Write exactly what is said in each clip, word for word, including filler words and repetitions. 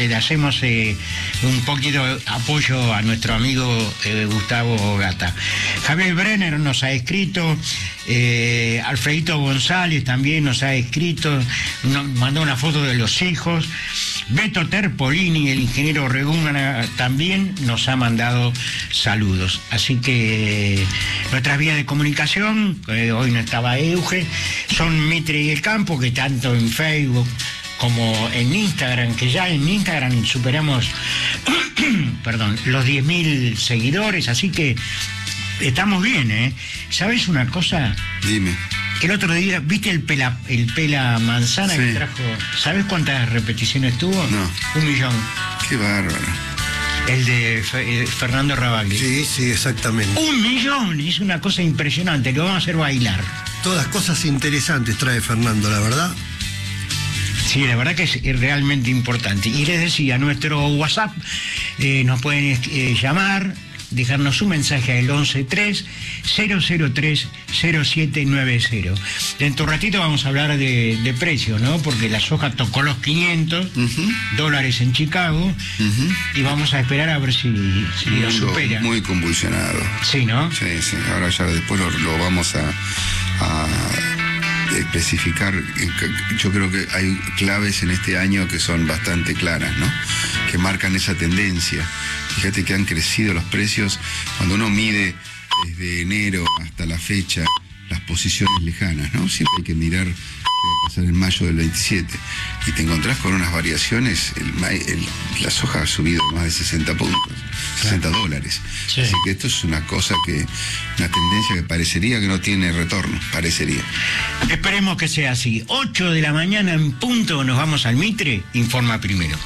le hacemos eh, un poquito de apoyo a nuestro amigo eh, Gustavo Gata. Javier Brenner nos ha escrito, eh, Alfredito González también nos ha escrito, nos mandó una foto de los hijos. Beto Terpolini, el ingeniero Regúmana, también nos ha mandado saludos. Así que nuestras vías de comunicación, eh, hoy no estaba Euge, son Mitre y el Campo, que tanto en Facebook como en Instagram, que ya en Instagram superamos perdón, los diez mil seguidores, así que estamos bien, ¿eh? ¿Sabes una cosa? Dime. El otro día, ¿viste el pela, el pela manzana sí. que trajo? ¿Sabes cuántas repeticiones tuvo? No. Un millón. Qué bárbaro. El de Fe, Fernando Rabagli. Sí, sí, exactamente. Un millón, es una cosa impresionante, lo vamos a hacer bailar. Todas cosas interesantes trae Fernando, la verdad. Sí, la verdad que es realmente importante. Y les decía, nuestro WhatsApp eh, nos pueden eh, llamar, dejarnos un mensaje al once tres cero cero tres cero siete nueve cero. Dentro de un ratito vamos a hablar de, de precios, ¿no? Porque la soja tocó los quinientos uh-huh. dólares en Chicago uh-huh. y vamos a esperar a ver si, si lo supera. Muy convulsionado. Sí, ¿no? Sí, sí. Ahora ya después lo, lo vamos a, a especificar. Yo creo que hay claves en este año que son bastante claras, ¿no? Que marcan esa tendencia. Fíjate que han crecido los precios cuando uno mide desde enero hasta la fecha las posiciones lejanas, ¿no? Siempre hay que mirar qué va a pasar en mayo del veintisiete y te encontrás con unas variaciones. El, el, la soja ha subido más de sesenta puntos, sesenta dólares. Sí. Así que esto es una cosa que, una tendencia que parecería que no tiene retorno, parecería. Esperemos que sea así. ocho de la mañana en punto, nos vamos al Mitre, informa primero.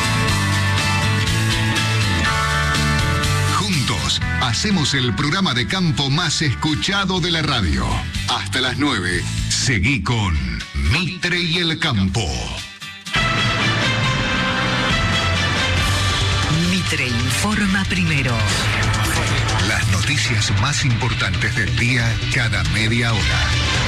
Hacemos el programa de campo más escuchado de la radio. Hasta las nueve, seguí con Mitre y el Campo. Mitre informa primero. Las noticias más importantes del día cada media hora.